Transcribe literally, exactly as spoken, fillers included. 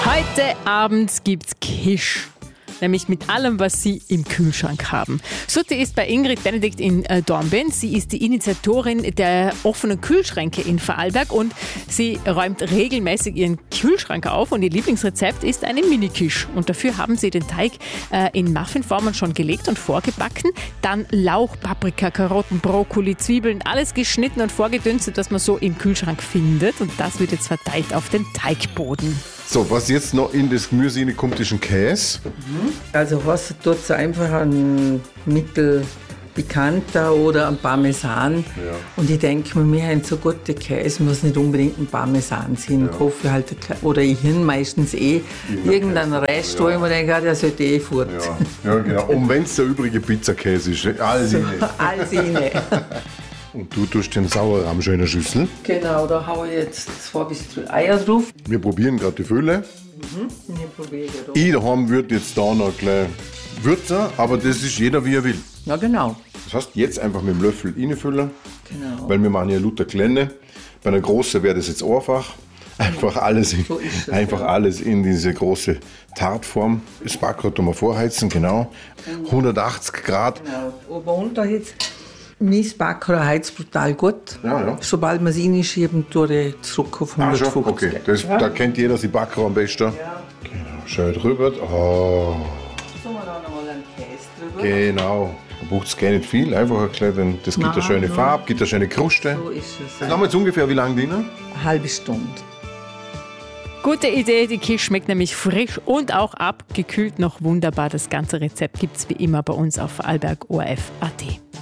Heute Abend gibt's Kisch. Nämlich mit allem, was Sie im Kühlschrank haben. Sutti ist bei Ingrid Benedikt in äh, Dornbirn. Sie ist die Initiatorin der offenen Kühlschränke in Vorarlberg und sie räumt regelmäßig ihren Kühlschrank auf und ihr Lieblingsrezept ist eine Mini-Quiche. Und dafür haben sie den Teig äh, in Muffinformen schon gelegt und vorgebacken. Dann Lauch, Paprika, Karotten, Brokkoli, Zwiebeln, alles geschnitten und vorgedünstet, was man so im Kühlschrank findet. Und das wird jetzt verteilt auf den Teigboden. So, was jetzt noch in das Gemüse reinkommt, ist ein Käse. Also was tut es einfach ein mittelpikanter oder ein Parmesan. Ja. Und ich denke mir, wir haben so gute Käse, muss nicht unbedingt ein Parmesan sein. Ja. Ich hoffe halt, oder ich hin meistens eh irgendeinen Rest, wo Ja. ich mir denke, der sollte eh fort. Ja, ja genau. Und wenn es der übrige Pizzakäse ist, alles So, rein. alles rein. Und du tust den Sauerrahm schon in der Schüssel. Genau, da haue ich jetzt zwei bis drei Eier drauf. Wir probieren gerade die Fülle. Ich probiere da. Ich daheim würde jetzt da noch gleich würzen, aber das ist jeder, wie er will. Ja, genau. Das heißt, jetzt einfach mit dem Löffel reinfüllen, genau. weil wir machen ja Luther kleine. Bei einer großen wäre das jetzt einfach. Einfach alles, in, So ist es, einfach ja. alles in diese große Tartform. Das Backrohr tun wir vorheizen, genau. hundertachtzig Grad. Genau. Aber unter jetzt, mein Backrohr heizt brutal gut. Ja, ja. Sobald wir es reinschieben, tue ich zurück auf Ah, schon? hundertfünfzig. Okay, das, da kennt jeder die Backrohr am besten. Ja. Genau, schön drüber. Oh, Tun wir da noch mal einen Käse drüber. genau. Da braucht es gar nicht viel, einfach ein kleines, das gibt Nein, eine schöne nein. Farbe, gibt eine schöne Kruste. So ist es. Das haben wir jetzt ungefähr wie lange drin? Eine halbe Stunde. Gute Idee, die Quiche schmeckt nämlich frisch und auch abgekühlt noch wunderbar. Das ganze Rezept gibt's wie immer bei uns auf vorarlberg punkt o r f punkt a t.